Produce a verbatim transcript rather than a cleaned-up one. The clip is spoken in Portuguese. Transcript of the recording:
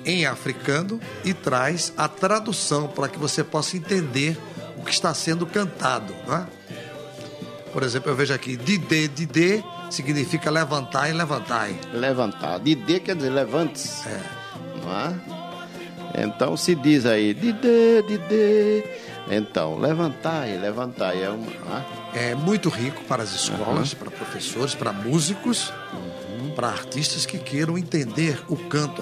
em africano e traz a tradução para que você possa entender o que está sendo cantado, não é? Por exemplo, eu vejo aqui, Didê, Didê significa levantar e levantai. Levantar. Didê quer dizer levantes. É. Não é? Então se diz aí, Didê, Didê. Então, levantai, levantai. É, uma, é? é muito rico para as escolas, uhum. para professores, para músicos, uhum. para artistas que queiram entender o canto